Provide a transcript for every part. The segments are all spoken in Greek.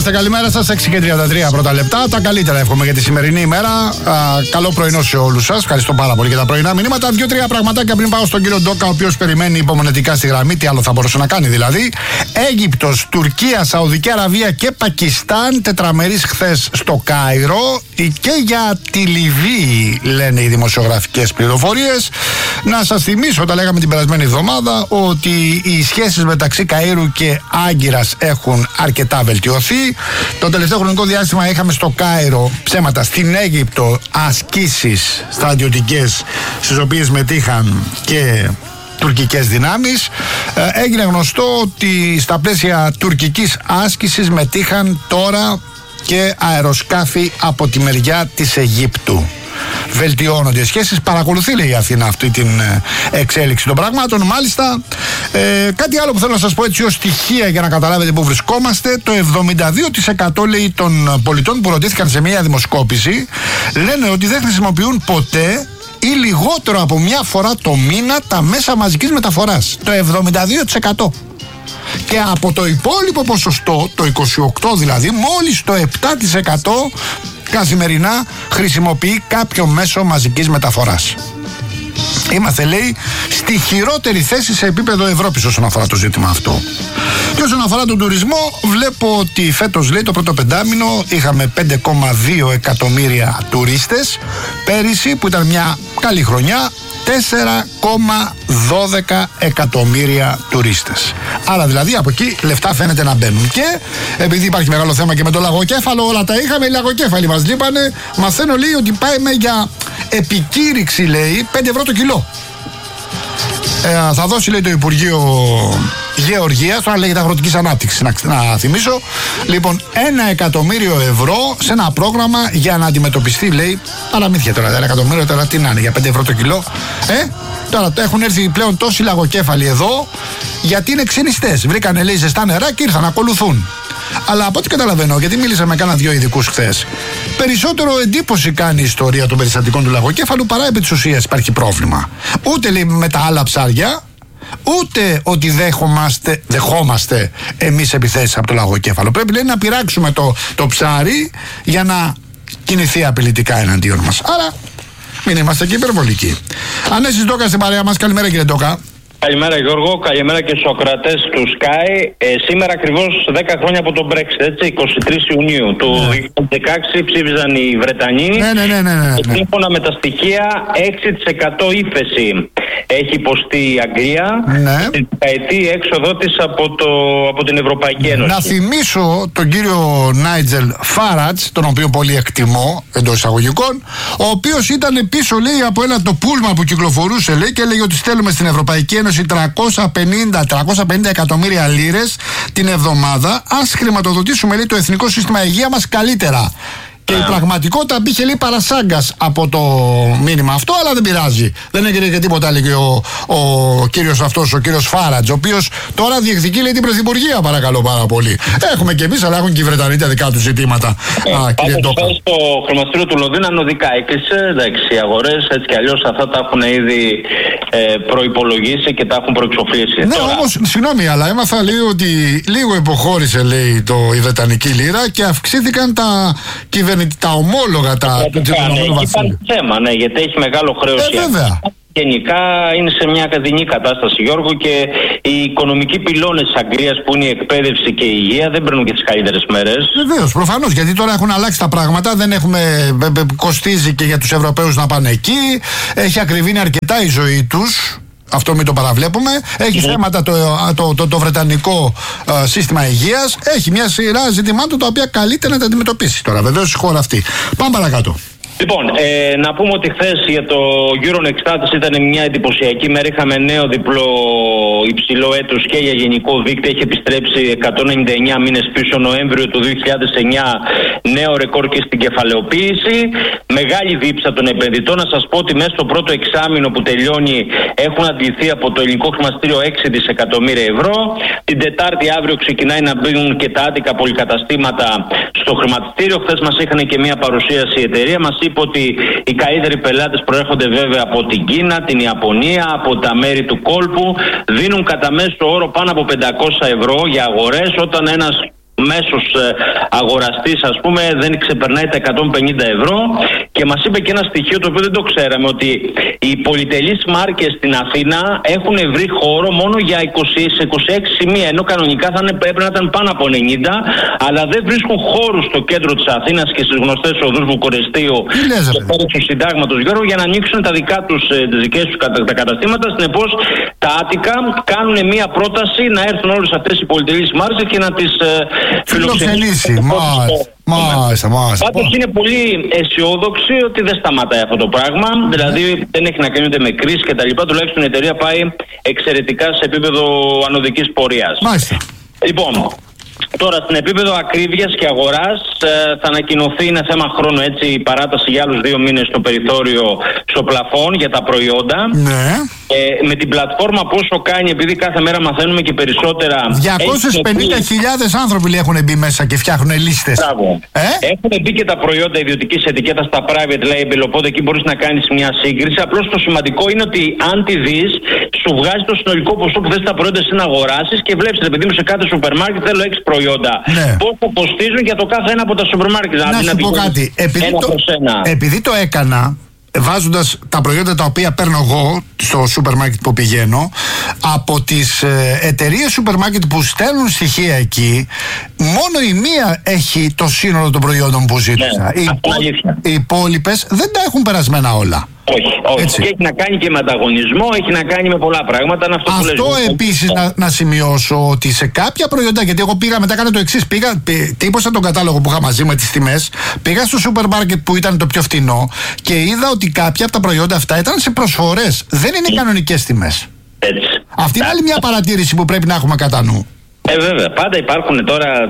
είμαστε, καλημέρα σας. 6:33 πρώτα λεπτά. Τα καλύτερα εύχομαι για τη σημερινή ημέρα. Καλό πρωινό σε όλους σας. Ευχαριστώ πάρα πολύ για τα πρωινά μηνύματα. 2-3 πραγματάκια πριν πάω στον κύριο Ντόκα, ο οποίος περιμένει υπομονετικά στη γραμμή. Τι άλλο θα μπορούσε να κάνει δηλαδή. Αίγυπτος, Τουρκία, Σαουδική Αραβία και Πακιστάν. Τετραμερής χθες στο Κάιρο. Και για τη Λιβύη λένε οι δημοσιογραφικές πληροφορίες. Να σας θυμίσω, τα λέγαμε την περασμένη εβδομάδα, ότι οι σχέσεις μεταξύ Καΐρου και Άγκυρας έχουν αρκετά βελτιωθεί. Το τελευταίο χρονικό διάστημα είχαμε στο Κάιρο, ψέματα, στην Αίγυπτο, ασκήσεις στρατιωτικές στις οποίες μετήχαν και τουρκικές δυνάμεις. Έγινε γνωστό ότι στα πλαίσια τουρκικής άσκησης μετήχαν τώρα και αεροσκάφη από τη μεριά της Αιγύπτου. Βελτιώνονται οι σχέσεις. Παρακολουθεί, λέει η Αθήνα, αυτή την εξέλιξη των πραγμάτων. Μάλιστα, κάτι άλλο που θέλω να σας πω έτσι ως στοιχεία για να καταλάβετε πού βρισκόμαστε. Το 72% λέει των πολιτών που ρωτήθηκαν σε μια δημοσκόπηση λένε ότι δεν χρησιμοποιούν ποτέ ή λιγότερο από μια φορά το μήνα τα μέσα μαζικής μεταφοράς. Το 72%. Και από το υπόλοιπο ποσοστό, το 28% δηλαδή, μόλις το 7% καθημερινά χρησιμοποιεί κάποιο μέσο μαζικής μεταφοράς. Είμαστε, λέει, στη χειρότερη θέση σε επίπεδο Ευρώπης όσον αφορά το ζήτημα αυτό. Και όσον αφορά τον τουρισμό, βλέπω ότι φέτος, λέει, το πρώτο πεντάμινο είχαμε 5,2 εκατομμύρια τουρίστες. Πέρυσι, που ήταν μια καλή χρονιά, 4,12 εκατομμύρια τουρίστες. Άρα δηλαδή από εκεί λεφτά φαίνεται να μπαίνουν. Και επειδή υπάρχει μεγάλο θέμα και με το λαγοκέφαλο, όλα τα είχαμε, οι λαγοκέφαλοι μας λείπανε. Μαθαίνω, λέει, ότι πάει για επικήρυξη, λέει, 5 ευρώ το κιλό. Θα δώσει, λέει, το Υπουργείο Γεωργίας, τώρα λέγεται Αγροτικής Ανάπτυξης, να θυμίσω, λοιπόν, 1 εκατομμύριο ευρώ σε ένα πρόγραμμα για να αντιμετωπιστεί, λέει, παραμύθια τώρα, 1 εκατομμύριο τώρα τι να είναι, για 5 ευρώ το κιλό. Τώρα έχουν έρθει πλέον τόσοι λαγοκέφαλοι εδώ, γιατί είναι ξενιστές. Βρήκανε, λέει, ζεστά νερά και ήρθαν να ακολουθούν. Αλλά από ό,τι καταλαβαίνω, γιατί μίλησα με κάνα 2 ειδικούς χθες, περισσότερο εντύπωση κάνει η ιστορία των περιστατικών του λαγοκέφαλου παρά επί της ουσίας υπάρχει πρόβλημα. Ούτε, λέει, με τα άλλα ψάρια, ούτε ότι δεχόμαστε εμείς επιθέσεις από το λαγοκέφαλο. Πρέπει, λέει, να πειράξουμε το ψάρι για να κινηθεί απειλητικά εναντίον μας. Άρα μην είμαστε και υπερβολικοί. Ανέσης Ντόκα στην παρέα μας. Καλημέρα, κύριε Ντόκα. Καλημέρα, Γιώργο, καλημέρα και στους ακροατές του Sky. Σήμερα ακριβώς 10 χρόνια από το Brexit, έτσι, 23 Ιουνίου του 2016 ψήφιζαν οι Βρετανοί. Ναι. Σύμφωνα με τα στοιχεία, 6% ύφεση έχει υποστεί η Αγγλία στην δεκαετή έξοδό της από την Ευρωπαϊκή Ένωση. Να θυμίσω τον κύριο Νάιτζελ Φάρατς, τον οποίο πολύ εκτιμώ εντός εισαγωγικών, ο οποίος ήταν πίσω, λέει, από ένα το πούλμα που κυκλοφορούσε, λέει, και έλεγε ότι στέλνουμε στην Ευρωπαϊκή Ένωση 350 εκατομμύρια λίρες την εβδομάδα. Ας χρηματοδοτήσουμε, λέει, το εθνικό σύστημα υγεία μας καλύτερα. Και η πραγματικότητα μπήκε, λέει, παρασάγκας από το μήνυμα αυτό, αλλά δεν πειράζει. Δεν έγινε και τίποτα, έλεγε ο κύριος αυτός, ο κύριος Φάρατζ, ο οποίος τώρα διεκδικεί, λέει, την πρωθυπουργία, παρακαλώ πάρα πολύ. Έχουμε κι εμείς, αλλά έχουν και οι Βρετανοί τα δικά τους ζητήματα. Πάντως, το χρηματιστήριο του Λονδίνου ανωδικά έκλεισε. Εντάξει, οι αγορές έτσι κι αλλιώς αυτά τα έχουν ήδη προϋπολογίσει και τα έχουν προεξοφλήσει. Ναι, όμως, συγγνώμη, αλλά έμαθα, λέει, ότι λίγο υποχώρησε, λέει, η Βρετανική λίρα και αυξήθηκαν τα ομόλογα Υπάρχει θέμα, ναι, γιατί έχει μεγάλο χρέος. Βέβαια. Γενικά είναι σε μια ακαδημική κατάσταση, Γιώργο, και οι οικονομικοί πυλώνες της Αγγλίας, που είναι η εκπαίδευση και η υγεία, δεν παίρνουν και τις καλύτερες μέρες. Βεβαίως, προφανώς, γιατί τώρα έχουν αλλάξει τα πράγματα, δεν έχουμε, κοστίζει και για τους Ευρωπαίους να πάνε εκεί, έχει ακριβήνει αρκετά η ζωή τους. Αυτό μην το παραβλέπουμε. Έχει θέματα το βρετανικό σύστημα υγείας. Έχει μια σειρά ζητημάτων τα οποία καλείται να τα αντιμετωπίσει τώρα, βεβαίως, η χώρα αυτή. Πάμε παρακάτω. Λοιπόν, να πούμε ότι χθες για το Euronext Status ήταν μια εντυπωσιακή μέρα. Είχαμε νέο διπλό υψηλό έτους και για γενικό δείκτη. Έχει επιστρέψει 199 μήνες πίσω, Νοέμβριο του 2009, νέο ρεκόρ και στην κεφαλαιοποίηση. Μεγάλη δίψα των επενδυτών. Να σας πω ότι μέσα στο πρώτο εξάμηνο που τελειώνει έχουν αντληθεί από το ελληνικό χρηματιστήριο 6 δισεκατομμύρια ευρώ. Την Τετάρτη, αύριο, ξεκινάει να μπαίνουν και τα άτικα πολυκαταστήματα στο χρηματιστήριο. Χθες μας είχαν και μια παρουσίαση η εταιρεία. Μας είπε ότι οι καλύτεροι πελάτες προέρχονται βέβαια από την Κίνα, την Ιαπωνία, από τα μέρη του κόλπου. Δίνουν κατά μέσο όρο πάνω από 500 ευρώ για αγορές, όταν ένας μέσος αγοραστής, ας πούμε, δεν ξεπερνάει τα 150 ευρώ. Και μας είπε και ένα στοιχείο το οποίο δεν το ξέραμε, ότι οι πολυτελείς μάρκες στην Αθήνα έχουν βρει χώρο μόνο για 26 σημεία, ενώ κανονικά πρέπει να ήταν πάνω από 90, αλλά δεν βρίσκουν χώρους στο κέντρο της Αθήνας και στις γνωστές οδούς Βουκουρεστίου και πέρα του Συντάγματος, Γιώργο, για να ανοίξουν τις δικές τους τα καταστήματα. Συνεπώς τα Άττικα κάνουν μια πρόταση να έρθουν όλες αυτές οι πολυτελείς μάρκες και να τις φιλοξενήσει. Μάλιστα. Πάντως είναι πολύ αισιόδοξη ότι δεν σταματάει αυτό το πράγμα. Δηλαδή δεν έχει να κάνει ούτε με κρίση και τα λοιπά. Τουλάχιστον η εταιρεία πάει εξαιρετικά σε επίπεδο ανωδικής πορείας. Μάλιστα. Λοιπόν, τώρα στην επίπεδο ακρίβειας και αγοράς θα ανακοινωθεί, είναι θέμα χρόνου έτσι, η παράταση για άλλους 2 μήνες στο περιθώριο, στο πλαφόν για τα προϊόντα. Ναι. Με την πλατφόρμα πόσο κάνει, επειδή κάθε μέρα μαθαίνουμε και περισσότερα. 250.000 άνθρωποι έχουν μπει μέσα και φτιάχνουν λίστες. Έχουν μπει και τα προϊόντα ιδιωτικής ετικέτας στα private label, οπότε εκεί μπορείς να κάνεις μια σύγκριση. Απλώς το σημαντικό είναι ότι αν τη δεις, σου βγάζει το συνολικό ποσό που θες τα προϊόντα εσύ να αγοράσεις και βλέπεις, επειδή μου σε κάθε σούπερ μάρκετ θέλω 6 προϊόντα. Ναι. Πόσο κοστίζουν για το κάθε ένα από τα σούπερ μάρκετ. Να σου πω κάτι. Επειδή το έκανα, βάζοντας τα προϊόντα τα οποία παίρνω εγώ στο σούπερ μάρκετ που πηγαίνω, από τις εταιρείες σούπερ μάρκετ που στέλνουν στοιχεία εκεί, μόνο η μία έχει το σύνολο των προϊόντων που ζήτησα. Οι υπόλοιπες δεν τα έχουν περασμένα όλα. Όχι. Και έχει να κάνει και με ανταγωνισμό, έχει να κάνει με πολλά πράγματα. Αυτό επίσης να σημειώσω ότι σε κάποια προϊόντα, γιατί εγώ πήγα μετά, έκανα το εξής. Τύπωσα τον κατάλογο που είχα μαζί με τις τιμές, πήγα στο σούπερ μάρκετ που ήταν το πιο φθηνό και είδα ότι κάποια από τα προϊόντα αυτά ήταν σε προσφορές. Δεν είναι κανονικές τιμές. Αυτή είναι άλλη μια παρατήρηση που πρέπει να έχουμε κατά νου. Βέβαια, πάντα υπάρχουν τώρα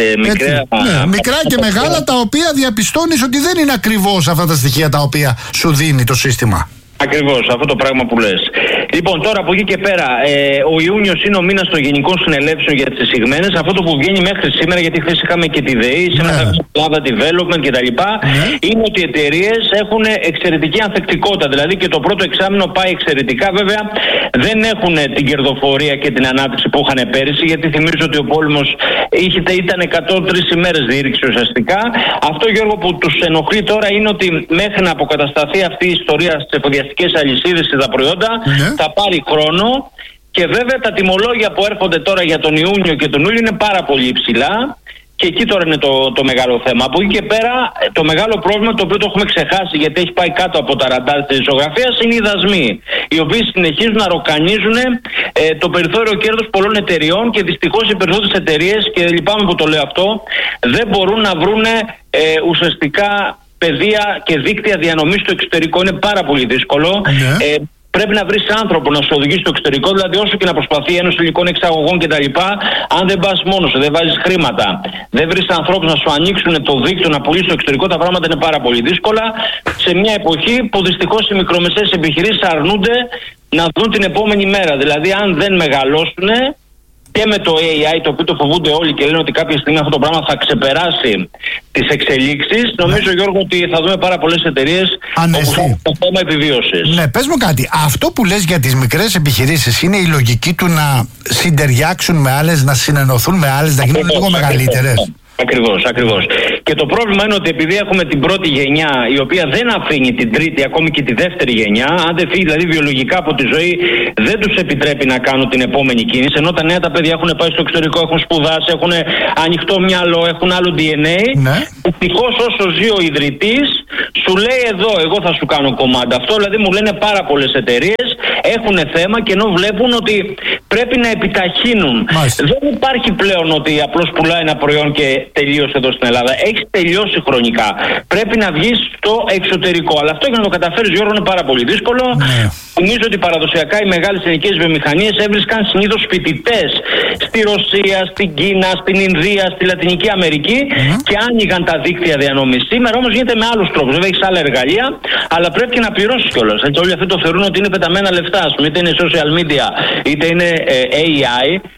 μικρά και μεγάλα, τα οποία διαπιστώνεις ότι δεν είναι ακριβώς αυτά τα στοιχεία τα οποία σου δίνει το σύστημα. Ακριβώς, αυτό το πράγμα που λες. Λοιπόν, τώρα από εκεί και πέρα, ο Ιούνιος είναι ο μήνας των γενικών συνελεύσεων για τις εισηγμένες. Αυτό το που βγαίνει μέχρι σήμερα, γιατί χθες είχαμε και τη ΔΕΗ, σήμερα Ελλάδα Development κτλ. Είναι ότι οι εταιρείες έχουν εξαιρετική ανθεκτικότητα. Δηλαδή και το πρώτο εξάμηνο πάει εξαιρετικά. Βέβαια δεν έχουν την κερδοφορία και την ανάπτυξη που είχαν πέρυσι, γιατί θυμίζω ότι ο πόλεμος ήταν 103 ημέρες διήρξη ουσιαστικά. Αυτό, Γιώργο, που τους ενοχλεί τώρα είναι ότι μέχρι να αποκατασταθεί αυτή η ιστορία στις εφοδιαστικές αλυσίδες και τα προϊόντα, θα πάρει χρόνο. Και βέβαια τα τιμολόγια που έρχονται τώρα για τον Ιούνιο και τον Ιούλιο είναι πάρα πολύ υψηλά. Και εκεί τώρα είναι το μεγάλο θέμα. Από εκεί και πέρα, το μεγάλο πρόβλημα, το οποίο το έχουμε ξεχάσει γιατί έχει πάει κάτω από τα ραντάρ της ζωγραφίας, είναι οι δασμοί, οι οποίοι συνεχίζουν να ροκανίζουν το περιθώριο κέρδους πολλών εταιριών και δυστυχώς οι περισσότερες εταιρείες, και λυπάμαι που το λέω αυτό, δεν μπορούν να βρουν ουσιαστικά πεδία και δίκτυα διανομής στο εξωτερικό. Είναι πάρα πολύ δύσκολο. Πρέπει να βρεις άνθρωπο να σου οδηγήσει στο εξωτερικό, δηλαδή όσο και να προσπαθεί η Ένωση Ελληνικών Εξαγωγών κτλ. Αν δεν πας μόνος σου, δεν βάζεις χρήματα, δεν βρεις ανθρώπους να σου ανοίξουν το δίκτυο να πουλήσεις στο εξωτερικό, τα πράγματα είναι πάρα πολύ δύσκολα. Σε μια εποχή που δυστυχώς οι μικρομεσαίες επιχειρήσεις αρνούνται να δουν την επόμενη μέρα. Δηλαδή, αν δεν μεγαλώσουν. Και με το AI, το οποίο το φοβούνται όλοι και λένε ότι κάποια στιγμή αυτό το πράγμα θα ξεπεράσει τις εξελίξεις, νομίζω, Γιώργο, ότι θα δούμε πάρα πολλές εταιρείες όπου θα είναι το θέμα επιβίωσης. Ναι, πες μου κάτι. Αυτό που λες για τις μικρές επιχειρήσεις είναι η λογική του να συντεριάξουν με άλλες, να συνενωθούν με άλλες, να γίνουν λίγο μεγαλύτερες? Ακριβώς. Και το πρόβλημα είναι ότι επειδή έχουμε την πρώτη γενιά, η οποία δεν αφήνει την τρίτη, ακόμη και τη δεύτερη γενιά, αν δεν φύγει δηλαδή βιολογικά από τη ζωή, δεν τους επιτρέπει να κάνουν την επόμενη κίνηση. Ενώ τα νέα τα παιδιά έχουν πάει στο εξωτερικό, έχουν σπουδάσει, έχουν ανοιχτό μυαλό, έχουν άλλο DNA. Ευτυχώς όσο ζει ο ιδρυτής, σου λέει εδώ, εγώ θα σου κάνω κομμάτι. Αυτό δηλαδή μου λένε πάρα πολλές εταιρείες, έχουν θέμα και ενώ βλέπουν ότι πρέπει να επιταχύνουν. Δεν υπάρχει πλέον ότι απλώς πουλάει ένα προϊόν και τελείωσε εδώ στην Ελλάδα. Έχει τελειώσει χρονικά. Πρέπει να βγεις στο εξωτερικό. Αλλά αυτό για να το καταφέρεις, Γιώργο, είναι πάρα πολύ δύσκολο. Νομίζω ότι παραδοσιακά οι μεγάλες ελληνικές βιομηχανίες έβρισκαν συνήθως φοιτητές στη Ρωσία, στην Κίνα, στην Ινδία, στη Λατινική Αμερική και άνοιγαν τα δίκτυα διανομής. Σήμερα όμως γίνεται με άλλους τρόπους. Βέβαια έχεις άλλα εργαλεία, αλλά πρέπει και να πληρώσεις κιόλας. Έτσι, όλοι αυτοί το θεωρούν ότι είναι πεταμένα λεφτά. Είτε είναι social media, είτε είναι AI.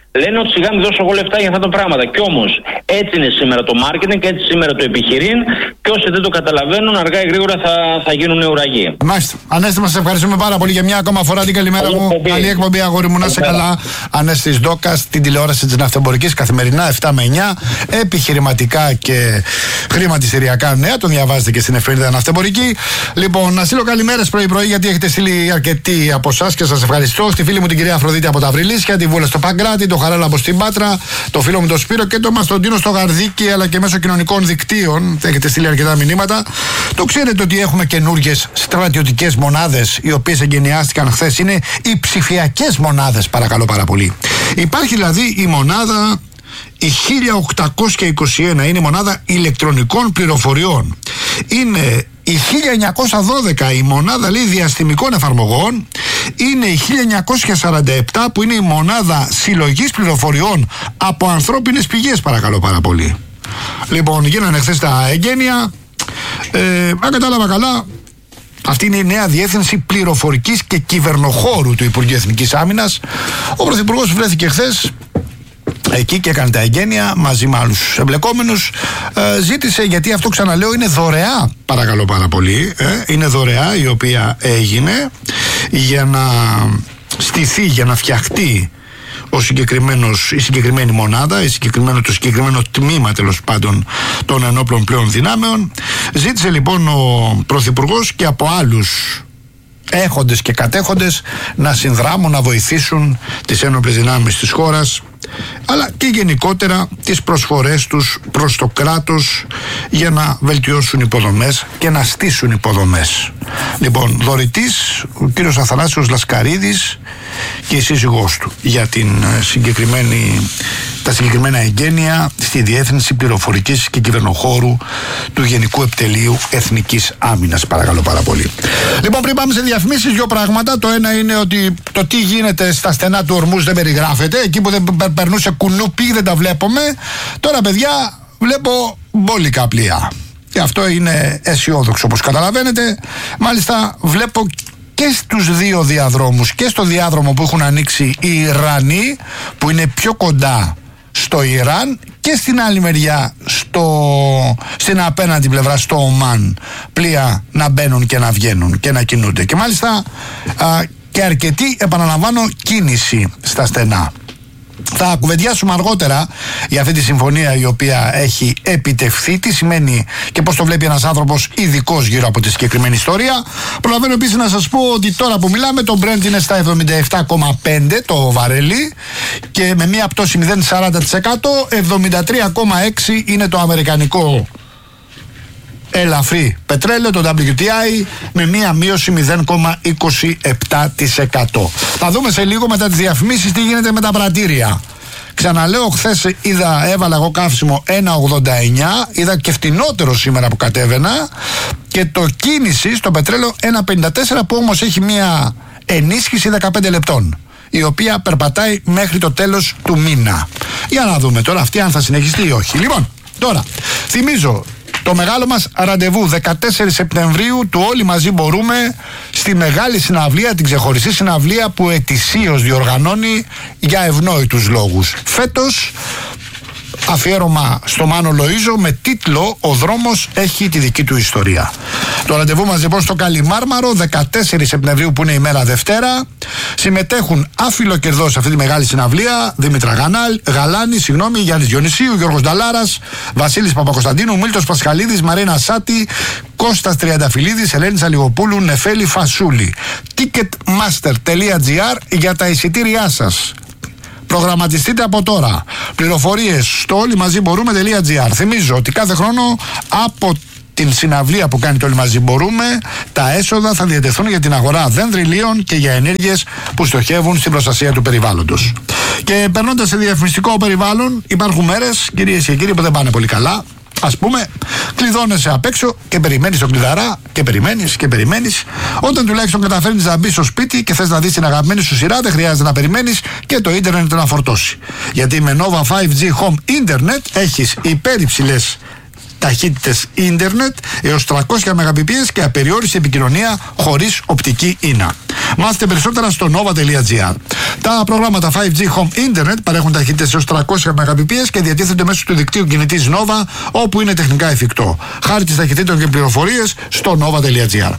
Λένε ότι σιγά μην δώσω εγώ λεφτά για αυτά τα πράγματα. Κι όμως έτσι είναι σήμερα το marketing, έτσι σήμερα το επιχειρήν. Και όσοι δεν το καταλαβαίνουν, αργά ή γρήγορα θα γίνουν ουραγοί. Μάλιστα. Ανέστη, μας ευχαριστούμε πάρα πολύ για μια ακόμα φορά. Την καλημέρα μου. Καλή εκπομπή, αγόρι μου. Να είσαι καλά. Ανέστης Ντόκας, την τηλεόραση της Ναυτεμπορικής, καθημερινά 7 με 9. Επιχειρηματικά και χρηματιστηριακά νέα. Το διαβάζετε και στην εφημερίδα Ναυτεμπορική. Λοιπόν, να στείλω καλημέρες πρωί-πρωί, γιατί έχετε στείλει αρκετοί από εσάς και σας ευχαριστώ. Στη φίλη μου την κυρία Αφροδίτη από τα Βρυλίσια, τη Βούλα στο Παγκράτη, το Χαράλαμπο στην Πάτρα, το φίλο μου τον Σπύρο και το Μαστοντίνο στο Γαρδίκι, αλλά και μέσω κοινωνικών δικτύων. Έχετε στείλει αρκετά μηνύματα. Το ξέρετε ότι έχουμε καινούργιες στρατιωτικές μονάδες, οι οποίες εγκαινιάστηκαν χθες. Είναι οι ψηφιακές μονάδες, παρακαλώ πάρα πολύ. Υπάρχει δηλαδή η μονάδα. Η 1821 είναι η μονάδα ηλεκτρονικών πληροφοριών. Είναι η 1912 η μονάδα, λέει, διαστημικών εφαρμογών. Είναι η 1947 που είναι η μονάδα συλλογής πληροφοριών από ανθρώπινες πηγές, παρακαλώ πάρα πολύ. Λοιπόν, γίνανε χθες τα εγγένεια. Αν κατάλαβα καλά, αυτή είναι η νέα διεύθυνση πληροφορικής και κυβερνοχώρου του Υπουργείου Εθνικής Άμυνας. Ο Πρωθυπουργός βρέθηκε χθες εκεί και έκανε τα εγγένεια μαζί με άλλους εμπλεκόμενους. Ζήτησε, γιατί αυτό ξαναλέω είναι δωρεά, παρακαλώ πάρα πολύ, είναι δωρεά η οποία έγινε για να στηθεί, για να φτιαχτεί η συγκεκριμένη μονάδα, το συγκεκριμένο τμήμα τέλος πάντων των ενόπλων πλέον δυνάμεων. Ζήτησε λοιπόν ο Πρωθυπουργός και από άλλους έχοντες και κατέχοντες να συνδράμουν, να βοηθήσουν τις ένοπλες δυνάμεις της χώρας, αλλά και γενικότερα τις προσφορές τους προς το κράτος για να βελτιώσουν υποδομές και να στήσουν υποδομές. Λοιπόν, δωρητής ο κύριος Αθανάσιος Λασκαρίδης και η σύζυγός του για τα συγκεκριμένα εγγένεια στη Διεύθυνση Πληροφορικής και Κυβερνοχώρου του Γενικού Επιτελείου Εθνικής Άμυνας, παρακαλώ πάρα πολύ. Λοιπόν, πριν πάμε σε διαφημίσεις, δύο πράγματα. Το ένα είναι ότι το τι γίνεται στα στενά του Ορμούς δεν περιγράφεται. Εκεί που δεν περνούσε κουνούπι δεν τα βλέπουμε. Τώρα, παιδιά, βλέπω μπόλικα πλοία. Και αυτό είναι αισιόδοξο, όπως καταλαβαίνετε. Μάλιστα, βλέπω και στους δύο διαδρόμους, και στο διάδρομο που έχουν ανοίξει οι Ιρανοί, που είναι πιο κοντά στο Ιράν, και στην άλλη μεριά, στην απέναντι πλευρά, στο Ομάν, πλοία να μπαίνουν και να βγαίνουν και να κινούνται. Και μάλιστα και αρκετή, επαναλαμβάνω, κίνηση στα στενά. Θα κουβεντιάσουμε αργότερα για αυτή τη συμφωνία η οποία έχει επιτευχθεί, τι σημαίνει και πώς το βλέπει ένας άνθρωπος ειδικός γύρω από τη συγκεκριμένη ιστορία. Προλαβαίνω επίσης να σας πω ότι τώρα που μιλάμε το Brent είναι στα 77,5 το βαρέλι και με μια πτώση 0,40%, 73,6 είναι το αμερικανικό ελαφρύ πετρέλαιο, το WTI, με μία μείωση 0,27%. Θα δούμε σε λίγο μετά τις διαφημίσεις τι γίνεται με τα πρατήρια. Ξαναλέω, χθες έβαλα εγώ καύσιμο 1,89, είδα και φτηνότερο σήμερα που κατέβαινα, και το κίνηση στο πετρέλαιο 1,54, που όμως έχει μία ενίσχυση 15 λεπτών, η οποία περπατάει μέχρι το τέλος του μήνα. Για να δούμε τώρα αυτή αν θα συνεχιστεί ή όχι. Λοιπόν, τώρα θυμίζω το μεγάλο μας ραντεβού 14 Σεπτεμβρίου του Όλοι Μαζί Μπορούμε, στη μεγάλη συναυλία, την ξεχωριστή συναυλία που ετησίως διοργανώνει για ευνόητους λόγους. Φέτος αφιέρωμα στο Μάνο Λοΐζο με τίτλο «Ο δρόμος έχει τη δική του ιστορία». Το ραντεβού μας λοιπόν στο Καλιμάρμαρο 14 Σεπτεμβρίου, που είναι η μέρα Δευτέρα. Συμμετέχουν άφιλοκερδώς σε αυτή τη μεγάλη συναυλία Δήμητρα Γαλάνη, Γιάννης Διονυσίου, Γιώργος Νταλάρας, Βασίλης Παπακοσταντίνου, Μίλτος Πασχαλίδης, Μαρίνα Σάτη, Κώστας Τριανταφυλλίδης, Ελένη Αλιγοπούλου, Νεφέλη Φασούλη. Ticketmaster.gr για τα εισιτήριά σας. Προγραμματιστείτε από τώρα. Πληροφορίες στο όλοιμαζιμπορούμε.gr. Θυμίζω ότι κάθε χρόνο από την συναυλία που κάνει το Όλοι Μαζί Μπορούμε, τα έσοδα θα διατεθούν για την αγορά δέντριλίων και για ενέργειες που στοχεύουν στην προστασία του περιβάλλοντος. Και περνώντας σε διαφημιστικό περιβάλλον, υπάρχουν μέρες, κυρίες και κύριοι, που δεν πάνε πολύ καλά. Ας πούμε, κλειδώνεσαι απ' έξω και περιμένεις τον κλειδαρά και περιμένεις. Όταν τουλάχιστον καταφέρνεις να μπεις στο σπίτι και θες να δεις την αγαπημένη σου σειρά, δεν χρειάζεται να περιμένεις και το ίντερνετ να φορτώσει. Γιατί με Nova 5G Home Internet έχεις υπέρυψηλες ταχύτητες ίντερνετ έως 300 Mbps και απεριόριστη επικοινωνία χωρίς οπτική ίνα. Μάθετε περισσότερα στο nova.gr. Τα προγράμματα 5G Home Internet παρέχουν ταχύτητες έως 300 Mbps και διατίθενται μέσω του δικτύου κινητής Nova, όπου είναι τεχνικά εφικτό. Χάρτης ταχυτήτων και πληροφορίες στο nova.gr.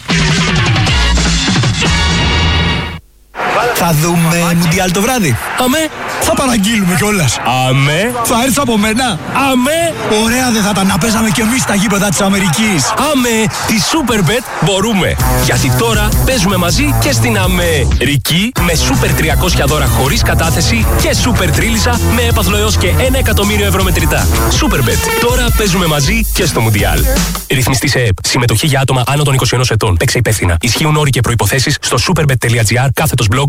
Θα δούμε Μουντιάλ το βράδυ. Αμέ. Θα παραγγείλουμε κιόλας. Αμέ. Θα έρθει από μένα. Αμέ. Ωραία δεν θα τα να παίζαμε κι εμείς στα γήπεδα της Αμερικής. Αμέ. Τη Superbet μπορούμε. Γιατί τώρα παίζουμε μαζί και στην Αμερική με Super 300 δώρα χωρίς κατάθεση και Super Τρίλισσα με έπαθλο έως και 1 εκατομμύριο ευρώ μετρητά. Superbet. Τώρα παίζουμε μαζί και στο Μουντιάλ. Ρυθμιστή σε ΕΕΠ. Συμμετοχή για άτομα άνω των 21 ετών. Παίξε υπεύθυνα. Ισχύουν όροι και προϋποθέσεις στο superbet.gr/blog/όροι.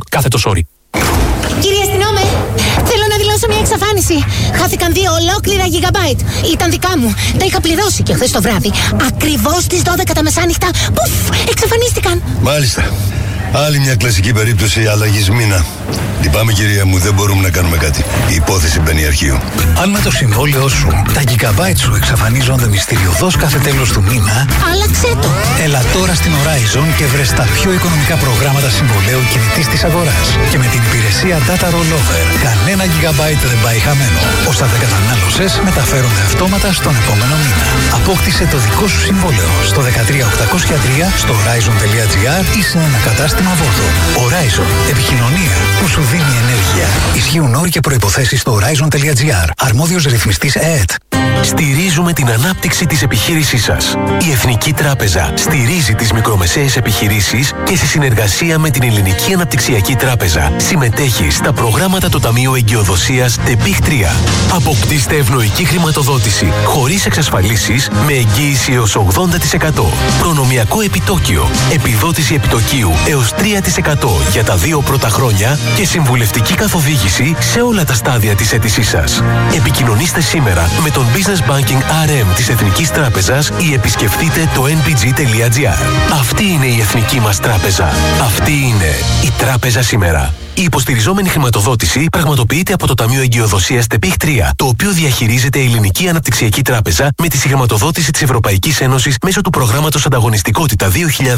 Κύριε αστυνόμε, θέλω να δηλώσω μια εξαφάνιση. Χάθηκαν 2 ολόκληρα γιγαμπάιτ. Ήταν δικά μου. Τα είχα πληρώσει και χθες το βράδυ. Ακριβώς στις 12 τα μεσάνυχτα. Πουφ, εξαφανίστηκαν. Μάλιστα. Άλλη μια κλασική περίπτωση αλλαγής μήνα. Λυπάμαι κυρία μου, δεν μπορούμε να κάνουμε κάτι. Η υπόθεση μπαίνει αρχείο. Αν με το συμβόλαιό σου τα gigabyte σου εξαφανίζονται μυστηριωδώς κάθε τέλος του μήνα, Άλλαξε το. έλα τώρα στην Horizon και βρες τα πιο οικονομικά προγράμματα συμβολέου κινητής της αγοράς. Και με την υπηρεσία Data Rollover, κανένα gigabyte δεν πάει χαμένο. Όσα δεν κατανάλωσες μεταφέρονται αυτόματα στον επόμενο μήνα. Απόκτησε το δικό σου συμβόλαιο στο 13803 στο horizon.gr ή σε ένα κατάστημα Vodafone. Horizon. Επικοινωνία που σου δίνει ενέργεια. Ισχύουν όροι και προϋποθέσεις στο horizon.gr. Αρμόδιος ρυθμιστής ΕΕΤ. Στηρίζουμε την ανάπτυξη της επιχείρησής σας. Η Εθνική Τράπεζα στηρίζει τις μικρομεσαίες επιχειρήσεις και σε συνεργασία με την Ελληνική Αναπτυξιακή Τράπεζα συμμετέχει στα προγράμματα του Ταμείου Εγκυοδοσίας ΤΕΠΙΧ 3. Αποκτήστε ευνοϊκή χρηματοδότηση χωρίς εξασφαλίσεις με εγγύηση έως 80%. Προνομιακό επιτόκιο, επιδότηση επιτοκίου έως 3% για τα 2 πρώτα χρόνια και συμβουλευτική καθοδήγηση σε όλα τα στάδια της αίτησής σας. Επικοινωνήστε σήμερα με τον Business Banking RM της Εθνικής Τράπεζας ή επισκεφτείτε το npg.gr. Αυτή είναι η εθνική μας τράπεζα. Αυτή είναι η τράπεζα σήμερα. Η υποστηριζόμενη χρηματοδότηση πραγματοποιείται από το Ταμείο Εγκυοδοσίας ΤΕΠΙΧ 3, το οποίο διαχειρίζεται η Ελληνική Αναπτυξιακή Τράπεζα με τη συγχρηματοδότηση της Ευρωπαϊκής Ένωσης μέσω του προγράμματος Ανταγωνιστικότητα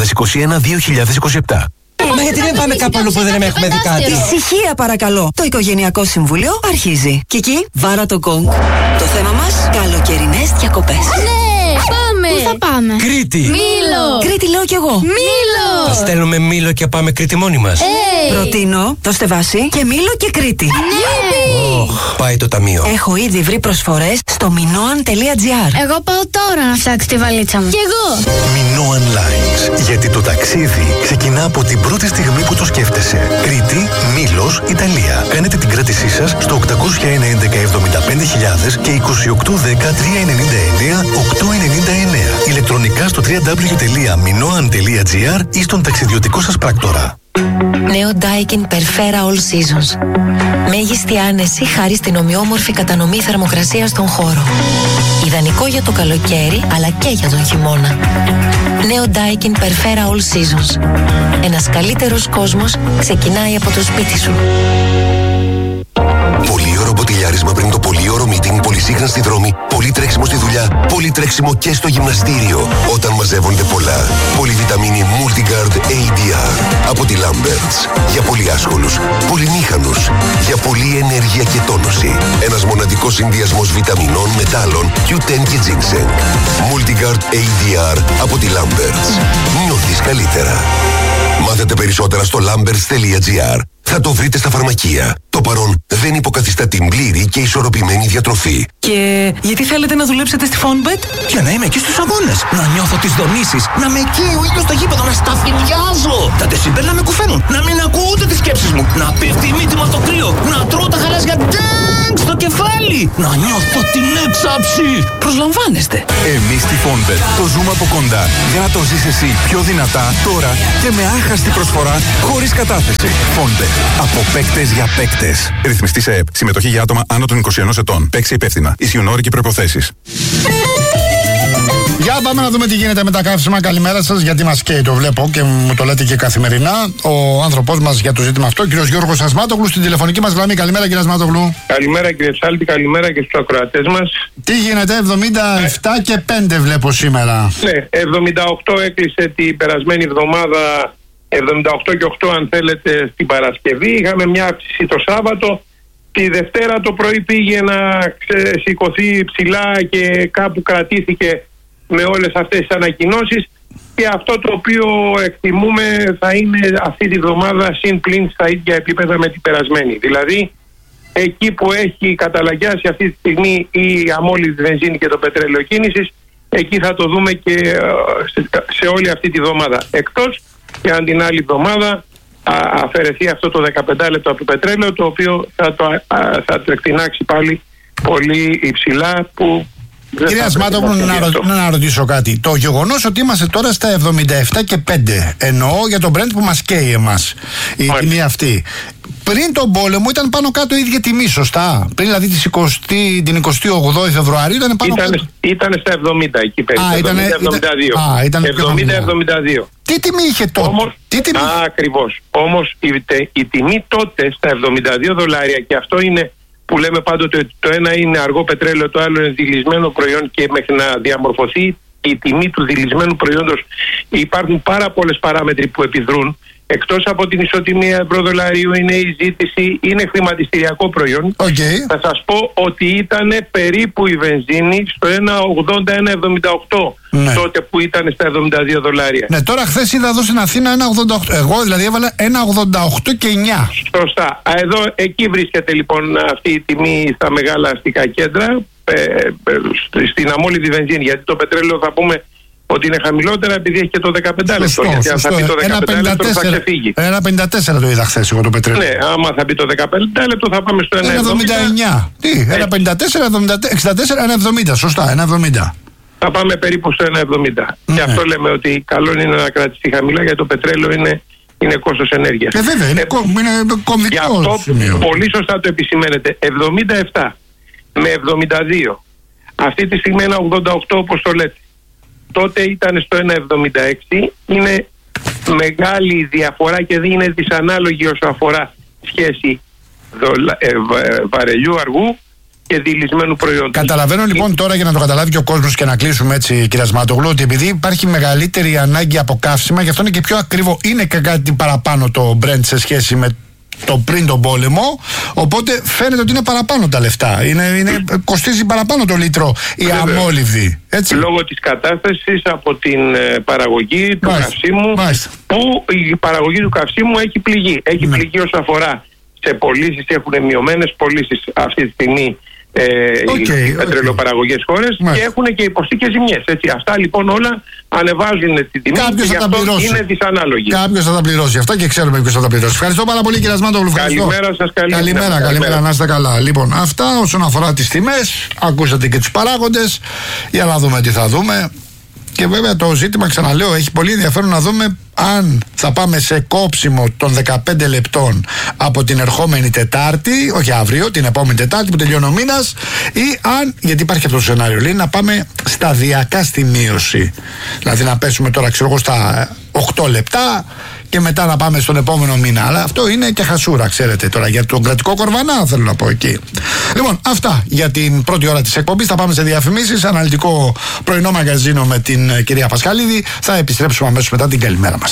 2021-2027. Μα γιατί δεν πάμε κάπου αλλού που δεν έχουμε δει κάτι? Ησυχία παρακαλώ. Το Οικογενειακό Συμβούλιο αρχίζει. Κική, βάρα το γκονγκ. Το θέμα μας, καλοκαιρινές διακοπές. Ναι, πάμε. Πού θα πάμε? Κρήτη. Μήλο. Κρήτη λέω κι εγώ. Μήλο. Θα στέλνουμε Μήλο και πάμε Κρήτη μόνοι μας. Προτείνω το Στεβάσι και Μήλο και Κρήτη. Ναι. Πάει το ταμείο. Έχω ήδη βρει προσφορές στο minoan.gr. Εγώ πάω τώρα να φτιάξω τη βαλίτσα μου. Κι εγώ. Minoan Lines. Γιατί το ταξίδι ξεκινά από την πρώτη στιγμή που το σκέφτεσαι. Κρήτη, Μήλος, Ιταλία. Κάνετε την κράτησή σας στο 801 11 75.000 και 2810 399 899. Ηλεκτρονικά στο www.minoan.gr ή στον ταξιδιωτικό σας πράκτορα. Νέο Daikin Perfera All Seasons. Μέγιστη άνεση χάρη στην ομοιόμορφη κατανομή θερμοκρασίας στον χώρο. Ιδανικό για το καλοκαίρι αλλά και για τον χειμώνα. Νέο Daikin Perfera All Seasons. Ένας καλύτερος κόσμος ξεκινάει από το σπίτι σου. Πολύωρο μποτιλιάρισμα πριν το πολύωρο meeting, πολυσύχνα στη δρόμη, πολύ τρέξιμο στη δουλειά, πολύ τρέξιμο και στο γυμναστήριο. Όταν μαζεύονται πολλά. Πολυβιταμίνη Multigard ADR από τη Lamberts. Για πολύ άσχολους, πολυμήχανους, για πολλή ενέργεια και τόνωση. Ένας μοναδικός συνδυασμός βιταμινών, μετάλλων, Q10 και ginseng. Multigard ADR από τη Lamberts. Νιώθεις καλύτερα. Μάθετε περισσότερα στο lamberts.gr. Θα το βρείτε στα φαρμακεία. Το παρόν δεν υποκαθιστά την πλήρη και ισορροπημένη διατροφή. Και γιατί θέλετε να δουλέψετε στη Fonbet? Για να είμαι εκεί στους αγώνες. Να νιώθω τις δονήσεις. Να με καίει ο ήλιος στο γήπεδο. Να σταφυλιάζω. Τα δεσιμπέλ να με κουφαίνουν. Να μην ακούω ούτε τις σκέψεις μου. Να πέφτει η μύτη μου από το κρύο. Να τρώω τα χαλάζια τάγκ στο κεφάλι. Να νιώθω την έξαψη. Προσλαμβάνεστε. Εμείς στη Fonbet το ζούμε από κοντά. Για να το ζεις εσύ πιο δυνατά τώρα και με άχαστη προσφορά χωρίς κατάθεση. Fonbet. Από παίκτες για παίκτες. Ρυθμιστής ΕΕΠ. Συμμετοχή για άτομα άνω των 21 ετών. Παίξε υπεύθυνα. Ισχύουν όροι και προϋποθέσεις. Για πάμε να δούμε τι γίνεται με τα καύσιμα. Καλημέρα σας, γιατί μας καίει, το βλέπω και μου το λέτε και καθημερινά. Ο άνθρωπός μας για το ζήτημα αυτό, ο κύριος Γιώργος Ασμάτογλου, στην τηλεφωνική μας γραμμή. Καλημέρα, κύριε Ασμάτογλου. Καλημέρα, κύριε Ψάλτη, καλημέρα και στους ακροατές μας. Τι γίνεται, 77 και 5 βλέπω σήμερα. Ναι, 78 έκλεισε την περασμένη εβδομάδα 78 και 8 αν θέλετε στην Παρασκευή. Είχαμε μια αύξηση το Σάββατο. Τη Δευτέρα το πρωί πήγε να σηκωθεί ψηλά και κάπου κρατήθηκε με όλες αυτές τις ανακοινώσεις. Και αυτό το οποίο εκτιμούμε θα είναι αυτή τη βδομάδα συν πλην στα ίδια επίπεδα με την περασμένη. Δηλαδή εκεί που έχει καταλαγιάσει αυτή τη στιγμή η αμόλυβδη βενζίνη και το πετρέλαιο κίνησης, εκεί θα το δούμε και σε όλη αυτή τη βδομάδα. Εκτός και αν την άλλη εβδομάδα αφαιρεθεί αυτό το 15 λεπτό από το πετρέλαιο, το οποίο θα το εκτινάξει πάλι πολύ υψηλά, που Κυρία Σμάτογλου, να ρωτήσω κάτι. Το γεγονός ότι είμαστε τώρα στα 77 και 5, εννοώ για τον Brent που μας καίει εμάς, η τιμή αυτή. Πριν τον πόλεμο ήταν πάνω κάτω η ίδια τιμή, σωστά? Πριν δηλαδή την 28η Φεβρουαρίου ήταν πάνω κάτω. Ήταν στα 70 εκεί περίπου. 70-72. Τι τιμή είχε τότε? Ακριβώς. Όμως η τιμή τότε στα $72, και αυτό είναι που λέμε πάντοτε ότι το ένα είναι αργό πετρέλαιο, το άλλο είναι δειλισμένο προϊόν, και μέχρι να διαμορφωθεί η τιμή του δειλισμένου προϊόντος υπάρχουν πάρα πολλές παράμετροι που επιδρούν. Εκτός από την ισοτιμία ευρώ-δολαρίου είναι η ζήτηση, είναι χρηματιστηριακό προϊόν. Θα σας πω ότι ήταν περίπου η βενζίνη στο 1,80-1,78 τότε που ήταν στα $72. Ναι, τώρα χθες είδα εδώ στην Αθήνα 1,88. Εγώ δηλαδή έβαλα 1,88 και 9. Σωστά. Εκεί βρίσκεται λοιπόν αυτή η τιμή στα μεγάλα αστικά κέντρα, στην αμόλυβδη βενζίνη, γιατί το πετρέλαιο θα πούμε ότι είναι χαμηλότερα επειδή έχει και το 15 λεπτό. Γιατί αν θα πει το 15 λεπτό θα ξεφύγει. 1,54 το είδα χθες εγώ το πετρέλαιο. Ναι, άμα θα πει το 15 λεπτό θα πάμε στο 1,79. Τι, 1,54, 64, 1,70. Σωστά, 1,70. Θα πάμε περίπου στο 1,70. Και αυτό λέμε ότι καλό είναι να κρατηθεί χαμηλά, γιατί το πετρέλαιο είναι κόστος ενέργειας. Βέβαια, είναι κομβικό. Γι' αυτό πολύ σωστά το επισημαίνετε. 77 με 72. Αυτή τη στιγμή 1,88 όπως το λέτε. Τότε ήταν στο 1,76. Είναι μεγάλη διαφορά και δεν είναι δυσανάλογη όσο αφορά σχέση βαρελιού αργού και δειλισμένου προϊόντος. Καταλαβαίνω λοιπόν τώρα, για να το καταλάβει και ο κόσμος και να κλείσουμε έτσι, κυρία Σμάτογλου, ότι επειδή υπάρχει μεγαλύτερη ανάγκη από καύσιμα, γι' αυτό είναι και πιο ακριβό. Είναι και κάτι παραπάνω το Brent σε σχέση με το πριν τον πόλεμο, οπότε φαίνεται ότι είναι παραπάνω τα λεφτά. Κοστίζει παραπάνω το λίτρο η αμόλυβδη. Έτσι. Λόγω της κατάστασης από την παραγωγή του καυσίμου, που η παραγωγή του καυσίμου έχει πληγεί. Έχει πληγεί όσο αφορά σε πωλήσεις, έχουν μειωμένες πωλήσεις αυτή τη στιγμή οι πετρελαιοπαραγωγές χώρες, και έχουν και υποστεί και ζημιές. Αυτά λοιπόν όλα ανεβάζουν την τιμή. Κάποιος και αυτό είναι δυσανάλογη. Κάποιος θα τα πληρώσει αυτά και ξέρουμε ποιος θα τα πληρώσει. Ευχαριστώ πάρα πολύ, κύριε Σμάτογλου. Καλημέρα σας. Καλημέρα, να είστε καλά. Λοιπόν, αυτά όσον αφορά τις τιμές. Ακούσατε και τους παράγοντες. Για να δούμε τι θα δούμε. Και βέβαια το ζήτημα, ξαναλέω, έχει πολύ ενδιαφέρον να δούμε αν θα πάμε σε κόψιμο των 15 λεπτών από την ερχόμενη Τετάρτη, όχι αύριο, την επόμενη Τετάρτη που τελειώνει ο μήνας, ή αν, γιατί υπάρχει αυτό το σενάριο, λέει, να πάμε σταδιακά στη μείωση. Δηλαδή να πέσουμε τώρα, ξέρω εγώ, στα 8 λεπτά και μετά να πάμε στον επόμενο μήνα. Αλλά αυτό είναι και χασούρα, ξέρετε τώρα, για τον κρατικό κορβανά, θέλω να πω εκεί. Λοιπόν, αυτά για την πρώτη ώρα της εκπομπής. Θα πάμε σε διαφημίσεις, αναλυτικό πρωινό μαγαζίνο με την κυρία Πασχαλίδη. Θα επιστρέψουμε αμέσως μετά. Την καλημέρα μας.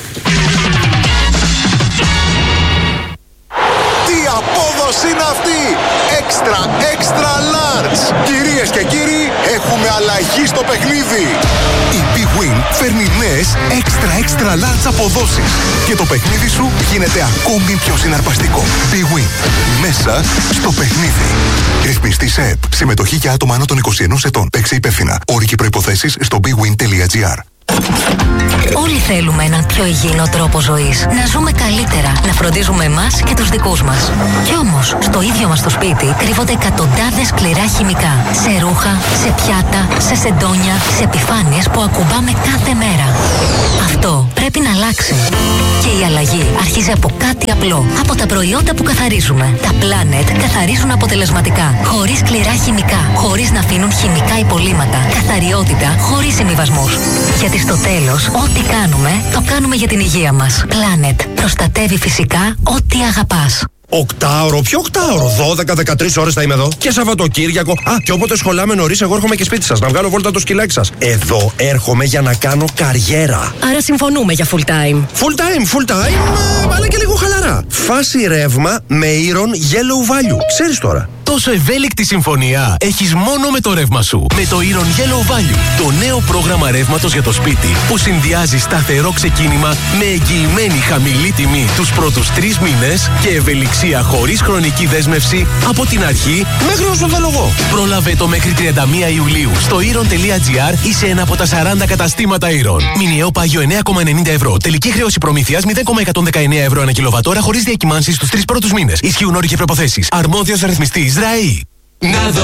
Τι απόδοση είναι αυτή! Extra large! Κυρίες και κύριοι, έχουμε αλλαγή στο παιχνίδι! Η Big Win φέρνει νέες extra large αποδόσεις και το παιχνίδι σου γίνεται ακόμη πιο συναρπαστικό. Big Win. Μέσα στο παιχνίδι. Ρυθμιστής ΕΕΠ. Συμμετοχή για άτομα άνω των 21 ετών. Παίξε υπεύθυνα. Όροι και προϋποθέσεις στο bigwin.gr. Όλοι θέλουμε έναν πιο υγιεινό τρόπο ζωής. Να ζούμε καλύτερα, να φροντίζουμε εμάς και τους δικούς μας. Κι όμως, στο ίδιο μας το σπίτι κρύβονται εκατοντάδες σκληρά χημικά. Σε ρούχα, σε πιάτα, σε σεντόνια, σε επιφάνειες που ακουμπάμε κάθε μέρα. Αυτό πρέπει να αλλάξει. Και η αλλαγή αρχίζει από κάτι απλό. Από τα προϊόντα που καθαρίζουμε. Τα Planet καθαρίζουν αποτελεσματικά. Χωρίς σκληρά χημικά. Χωρίς να αφήνουν χημικά υπολείμματα. Καθαριότητα χωρίς συμβιβασμούς. Γιατί στο τέλος, ό,τι κάνουμε, το κάνουμε για την υγεία μας. Planet. Προστατεύει φυσικά ό,τι αγαπάς. 8ωρο, ποιο 8ωρο, 12-13 ώρες θα είμαι εδώ. Και Σαββατοκύριακο. Και όποτε σχολάμε νωρίς, εγώ έρχομαι και σπίτι σας να βγάλω βόλτα το σκυλάκι σας. Εδώ έρχομαι για να κάνω καριέρα. Άρα συμφωνούμε για full time. Full time, αλλά και λίγο χαλαρά. Φάση ρεύμα με Iron Yellow Value. Ξέρεις τώρα. Τόσο ευέλικτη συμφωνία έχεις μόνο με το ρεύμα σου. Με το Iron Yellow Value, το νέο πρόγραμμα ρεύματος για το σπίτι που συνδυάζει σταθερό ξεκίνημα με εγγυημένη χαμηλή τιμή τους πρώτους 3 μήνες και ευελιξία χωρίς χρονική δέσμευση από την αρχή μέχρι όσο θα λογώ. Πρόλαβε το μέχρι 31 Ιουλίου στο iron.gr ή σε ένα από τα 40 καταστήματα Iron. Μηνιαίο πάγιο 9,90 ευρώ. Τελική χρέωση προμήθειας 0,119 ευρώ ανά κιλοβατόρα χωρίς διακυμάνσεις στους 3 πρώτους μήνες. Ισχύουν όροι και προϋποθέσεις. Αρμόδιος ρυθμιστής ΡΑΗ.